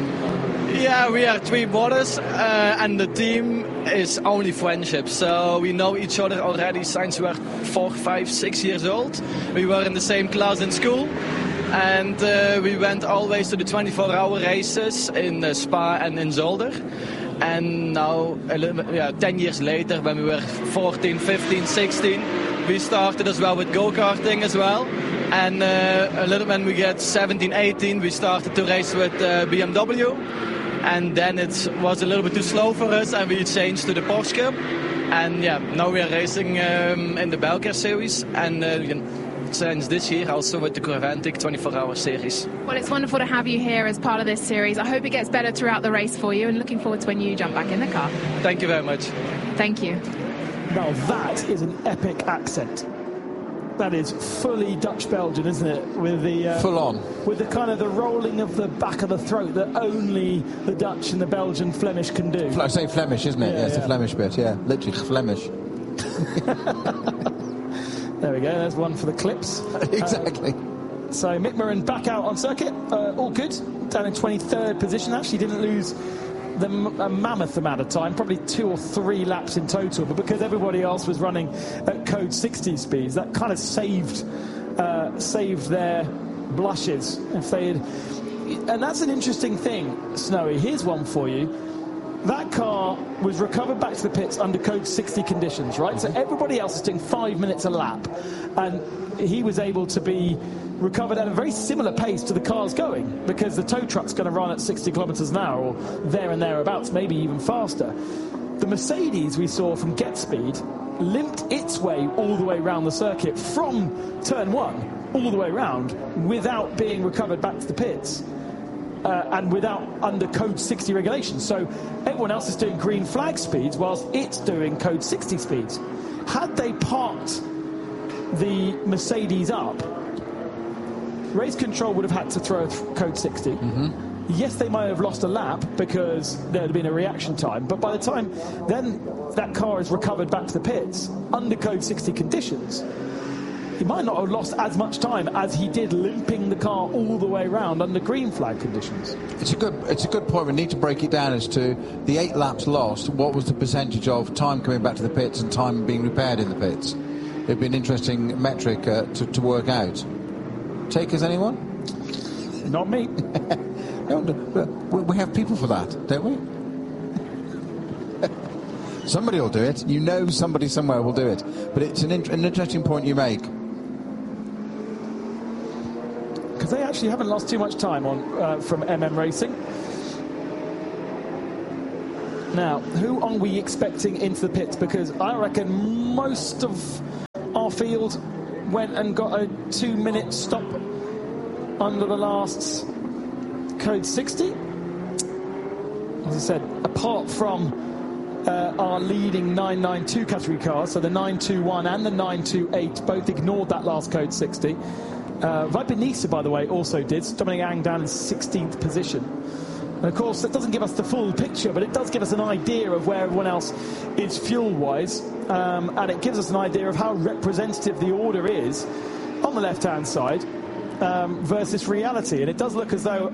Yeah, we are 3 brothers and the team is only friendship. So we know each other already since we were 4, 5, 6 years old. We were in the same class in school. And we went always to the 24-hour races in Spa and in Zolder. And now, 10 years later, when we were 14, 15, 16, we started as well with go-karting as well. And a little when we get 17, 18, we started to race with BMW. And then it was a little bit too slow for us, and we changed to the Porsche. And yeah, now we are racing in the Belcar series. And since this year also with the Corventic 24-hour series. Well, it's wonderful to have you here as part of this series. I hope it gets better throughout the race for you, and looking forward to when you jump back in the car. Thank you very much. Thank you. Now that is an epic accent. That is fully Dutch-Belgian, isn't it? With the full on. With the kind of the rolling of the back of the throat that only the Dutch and the Belgian Flemish can do. I say Flemish, isn't it? Yeah, it's a Flemish bit. Yeah, literally Flemish. There we go, there's one for the clips. Exactly. So Mick Murran back out on circuit, all good, down in 23rd position. Actually didn't lose a mammoth amount of time, probably 2 or 3 laps in total, but because everybody else was running at code 60 speeds, that kind of saved their blushes. If they had, and that's an interesting thing, Snowy. Here's one for you. that car was recovered back to the pits under code 60 conditions, right? So everybody else is doing 5 minutes a lap, and he was able to be recovered at a very similar pace to the cars going, because the tow truck's going to run at 60 kilometers an hour or there and thereabouts, maybe even faster. The Mercedes we saw from Get Speed limped its way all the way around the circuit from turn 1 all the way around without being recovered back to the pits. And without under code 60 regulations. So everyone else is doing green flag speeds whilst it's doing code 60 speeds. Had they parked the Mercedes up, race control would have had to throw code 60. Yes, they might have lost a lap because there had been a reaction time, but by the time then that car is recovered back to the pits under code 60 conditions, he might not have lost as much time as he did limping the car all the way around under green flag conditions. It's a good point. We need to break it down as to the 8 laps lost. What was the percentage of time coming back to the pits and time being repaired in the pits? It'd be an interesting metric to work out. Takers, anyone? Not me. No, we have people for that, don't we? Somebody will do it. You know, somebody somewhere will do it. But it's an interesting point you make. Because they actually haven't lost too much time on from MM Racing. Now, who are we expecting into the pits? Because I reckon most of our field went and got a 2-minute stop under the last code 60. As I said, apart from our leading 992 category cars, so the 921 and the 928 both ignored that last code 60. Viper Nisa, by the way, also did. Dominic Ang down in 16th position. And of course, that doesn't give us the full picture, but it does give us an idea of where everyone else is fuel-wise, and it gives us an idea of how representative the order is on the left-hand side versus reality. And it does look as though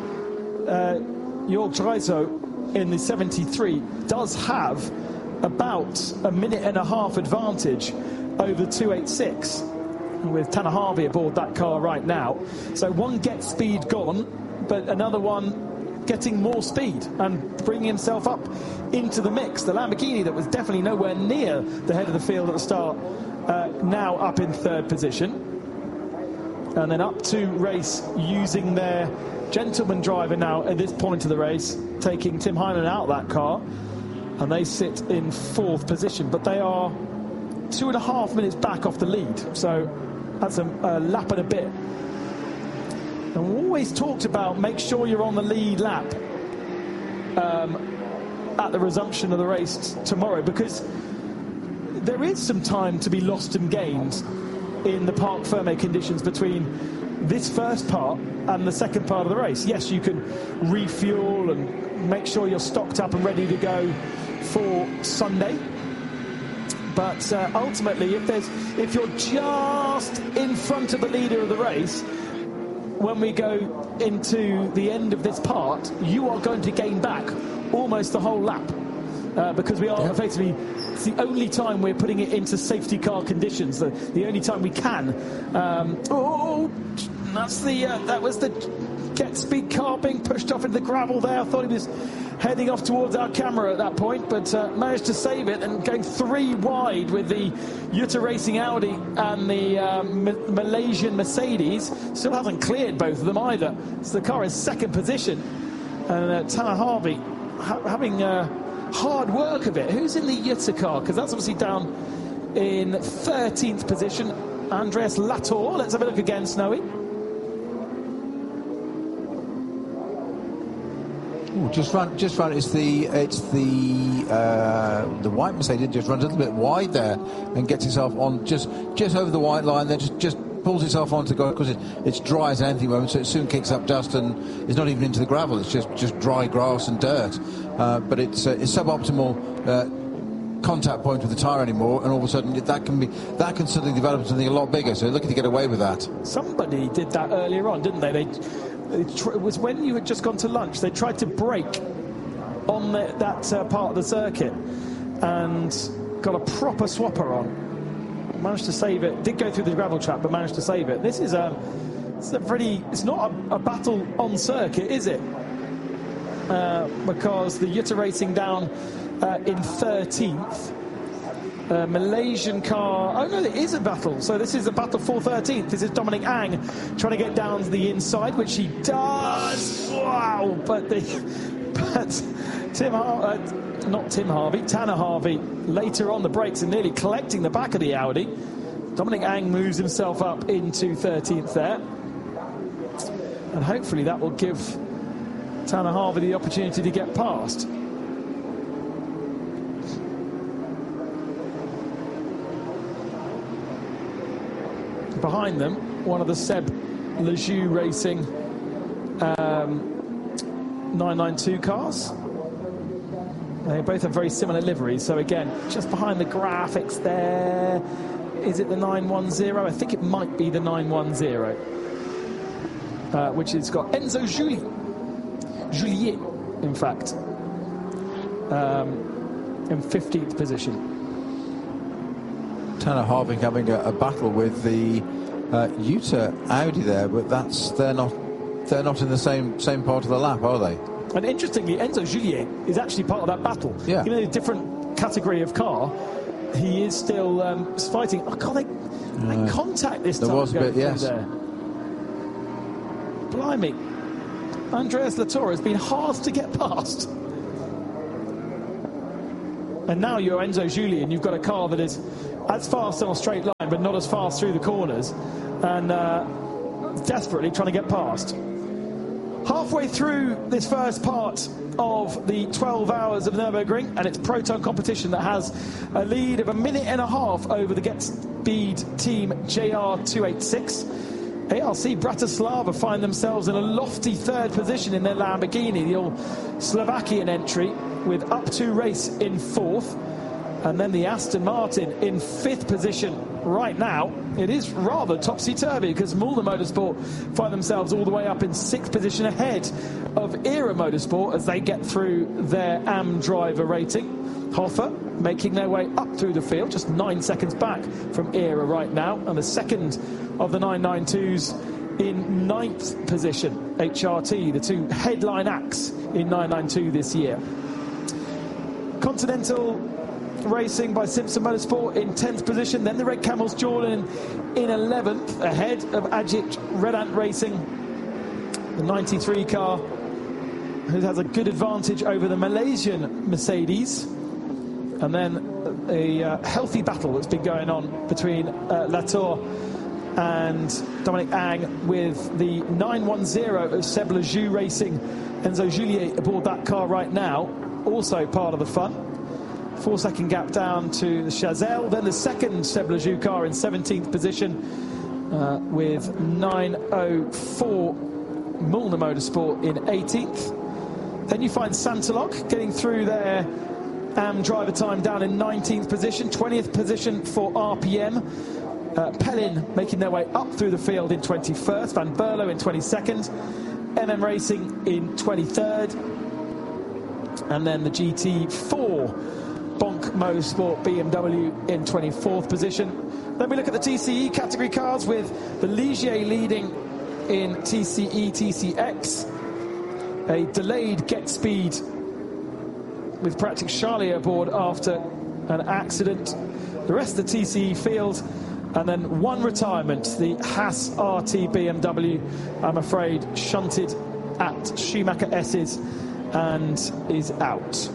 Jörg Dreiso in the 73 does have about a minute and a half advantage over 286 with Tanner Harvey aboard that car right now. So one Get Speed gone, but another one getting more speed and bringing himself up into the mix. The Lamborghini that was definitely nowhere near the head of the field at the start, now up in 3rd position. And then up to race using their gentleman driver now at this point of the race, taking Tim Hyman out of that car, and they sit in 4th position, but they are 2.5 minutes back off the lead, so that's a lap and a bit. And we always talked about make sure you're on the lead lap at the resumption of the race tomorrow, because there is some time to be lost and gained in the Parc Fermé conditions between this first part and the second part of the race. Yes, you can refuel and make sure you're stocked up and ready to go for Sunday. But ultimately, if you're just in front of the leader of the race, when we go into the end of this part, you are going to gain back almost the whole lap. Because we are effectively, it's the only time we're putting it into safety car conditions, the only time we can. That was the Get Speed car being pushed off into the gravel there. I thought he was heading off towards our camera at that point, but managed to save it and going 3 wide with the Jutta Racing Audi and the Malaysian Mercedes. Still hasn't cleared both of them either. So the car is 2nd position. And Tanner Harvey having hard work of it. Who's in the Jutta car? Because that's obviously down in 13th position. Andreas Latour. Let's have a look again, Snowy. Ooh, just run. It's the white Mercedes just runs a little bit wide there and gets itself on just over the white line. Then just pulls itself onto the go because it's dry as anything moment, so it soon kicks up dust and it's not even into the gravel. It's just dry grass and dirt. But it's suboptimal contact point with the tyre anymore, and all of a sudden that can suddenly develop into something a lot bigger. So looking to get away with that. Somebody did that earlier on, didn't they? It was when you had just gone to lunch. They tried to brake on that part of the circuit and got a proper swapper on. Managed to save it. Did go through the gravel trap, but managed to save it. This is it's not a battle on circuit, is it? because the Jutta Racing down in 13th. Malaysian car. Oh no, there is a battle. So this is a battle for 13th. This is Dominic Ang trying to get down to the inside, which he does. Wow! But Tanner Harvey later on the brakes and nearly collecting the back of the Audi. Dominic Ang moves himself up into 13th there, and hopefully that will give Tanner Harvey the opportunity to get past. Behind them, one of the Seb Lejeune Racing 992 cars. They both have very similar liveries. So again, just behind the graphics there, is it the 910? I think it might be the 910, which has got Enzo Juliet, in fact, in 15th position. Tanner Harvey having a battle with the Jutta Audi there, but they're not in the same part of the lap, are they? And interestingly, Enzo Juliet is actually part of that battle. Yeah. Even though a different category of car, he is still fighting. Oh God, they contact this time. There was a bit, yes. There. Blimey, Andreas Latour has been hard to get past. And now you're Enzo Juliet, and you've got a car that is as fast on a straight line, but not as fast through the corners, and desperately trying to get past. Halfway through this first part of the 12 hours of Nürburgring, and it's Proton competition that has a lead of 1.5 minutes over the Get Speed team JR286. ARC Bratislava find themselves in a lofty third position in their Lamborghini, the old Slovakian entry, with Up To Race in 4th, and then the Aston Martin in 5th position. Right now, it is rather topsy-turvy because Mühlner Motorsport find themselves all the way up in 6th position ahead of Era Motorsport as they get through their AM driver rating. Hoffer making their way up through the field, just 9 seconds back from Era right now, and the second of the 992s in 9th position. HRT, the two headline acts in 992 this year. Continental Racing by Simpson Motorsport in 10th position, then the Red Camels Jordan in 11th, ahead of Ajit Redant Racing, the 93 car, who has a good advantage over the Malaysian Mercedes. And then a healthy battle that's been going on between Latour and Dominic Ang, with the 910 of Seb Lejeune Racing, Enzo Juliet aboard that car right now, also part of the fun. 4-second gap down to the Chazelle, then the second Seb Lejeune car in 17th position with 904 Mühlner Motorsport in 18th. Then you find Santalog getting through their driver time down in 19th position, 20th position for RPM. Pellin making their way up through the field in 21st, Van Berlo in 22nd, MM Racing in 23rd, and then the GT4 Bonk Motorsport BMW in 24th position. Then we look at the TCE category cars with the Ligier leading in TCE TCX. A delayed Get Speed with Pratik Charlie aboard after an accident. The rest of the TCE field, and then one retirement, the Haas RT BMW, I'm afraid shunted at Schumacher S's and is out.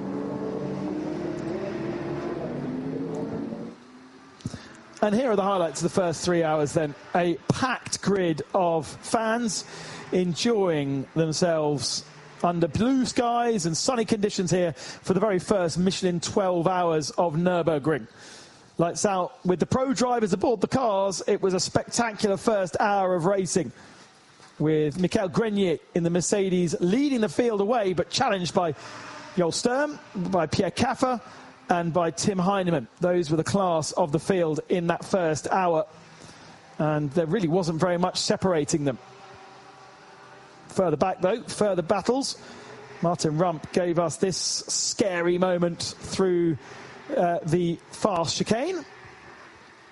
And here are the highlights of the first 3 hours then. A packed grid of fans enjoying themselves under blue skies and sunny conditions here for the very first Michelin 12 hours of Nürburgring. Lights out with the pro drivers aboard the cars. It was a spectacular first hour of racing, with Michael Grenier in the Mercedes leading the field away, but challenged by Joel Sturm, by Pierre Caffer, and by Tim Heinemann. Those were the class of the field in that first hour, and there really wasn't very much separating them. Further back, though, further battles. Martin Rump gave us this scary moment through the fast chicane.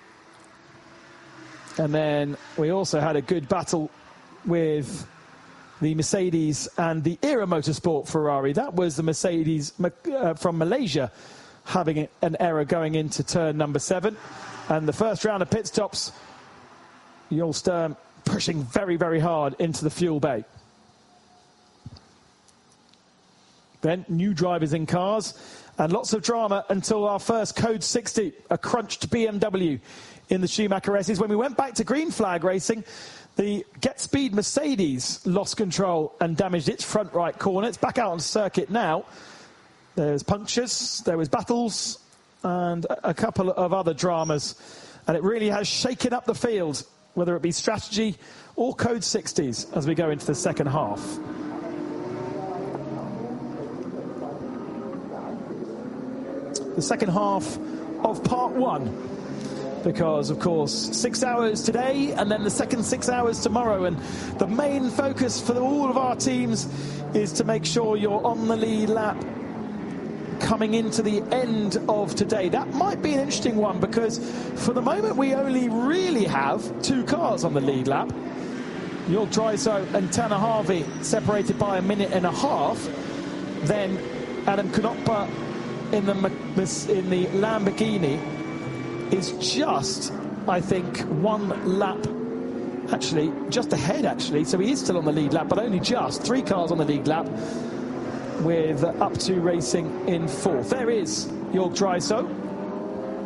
And then we also had a good battle with the Mercedes and the Era Motorsport Ferrari. That was the Mercedes from Malaysia having an error going into turn number 7. And the first round of pit stops, Jules Stern pushing very, very hard into the fuel bay. Then new drivers in cars and lots of drama until our first Code 60, a crunched BMW in the Schumacher S's. When we went back to green flag racing, the Get Speed Mercedes lost control and damaged its front right corner. It's back out on circuit now. There's punctures, there was battles, and a couple of other dramas. And it really has shaken up the field, whether it be strategy or Code 60s, as we go into the second half. The second half of part 1. Because, of course, 6 hours today and then the second 6 hours tomorrow. And the main focus for all of our teams is to make sure you're on the lead lap coming into the end of today. That might be an interesting one because for the moment we only really have 2 cars on the lead lap. Jörg Draiso and Tanner Harvey separated by 1.5 minutes. Then Adam Knopper in the Lamborghini is just, I think, 1 lap, actually, just ahead, actually. So he is still on the lead lap, but only just. 3 cars on the lead lap with Up2 Racing in 4th. There is Jörg Draiso.